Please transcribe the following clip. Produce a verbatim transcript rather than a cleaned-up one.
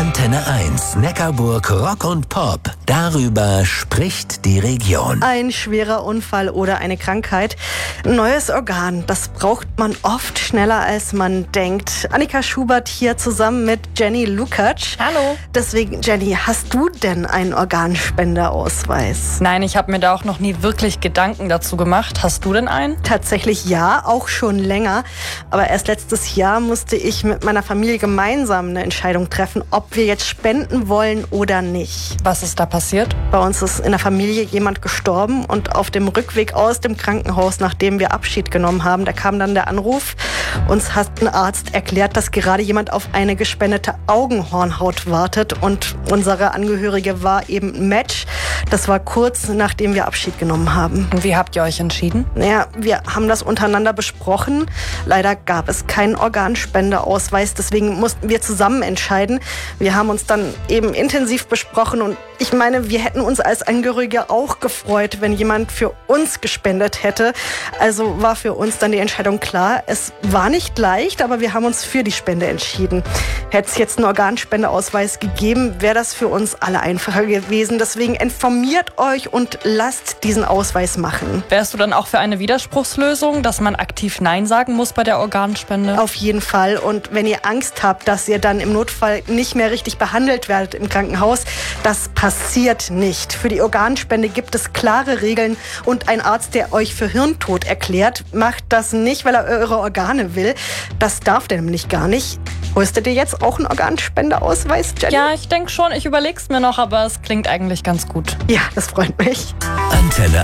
Antenne eins, Neckarburg Rock und Pop. Darüber spricht die Region. Ein schwerer Unfall oder eine Krankheit. Ein neues Organ, das braucht man oft schneller, als man denkt. Annika Schubert hier zusammen mit Jenny Lukacs. Hallo. Deswegen, Jenny, hast du denn einen Organspenderausweis? Nein, ich habe mir da auch noch nie wirklich Gedanken dazu gemacht. Hast du denn einen? Tatsächlich ja, auch schon länger. Aber erst letztes Jahr musste ich mit meiner Familie gemeinsam eine Entscheidung treffen, ob wir jetzt spenden wollen oder nicht. Was ist da passiert? Bei uns ist in der Familie jemand gestorben und auf dem Rückweg aus dem Krankenhaus, nachdem wir Abschied genommen haben, da kam dann der Anruf. Uns hat ein Arzt erklärt, dass gerade jemand auf eine gespendete Augenhornhaut wartet und unsere Angehörige war eben ein Match. Das war kurz, nachdem wir Abschied genommen haben. Und wie habt ihr euch entschieden? Naja, wir haben das untereinander besprochen. Leider gab es keinen Organspendeausweis, deswegen mussten wir zusammen entscheiden. Wir haben uns dann eben intensiv besprochen und ich meine, wir hätten uns als Angehörige auch gefreut, wenn jemand für uns gespendet hätte. Also war für uns dann die Entscheidung klar. Es war nicht leicht, aber wir haben uns für die Spende entschieden. Hätte es jetzt einen Organspendeausweis gegeben, wäre das für uns alle einfacher gewesen. Deswegen informiert euch und lasst diesen Ausweis machen. Wärst du dann auch für eine Widerspruchslösung, dass man aktiv Nein sagen muss bei der Organspende? Auf jeden Fall. Und wenn ihr Angst habt, dass ihr dann im Notfall nicht mehr richtig behandelt werdet im Krankenhaus, das passiert nicht. Für die Organspende gibt es klare Regeln und ein Arzt, der euch für Hirntod erklärt, macht das nicht, weil er eure Organe will. Das darf der nämlich gar nicht. Holst du dir jetzt auch einen Organspendeausweis, Jenny? Ja, ich denke schon. Ich überleg's mir noch, aber es klingt eigentlich ganz gut. Ja, das freut mich. Antenne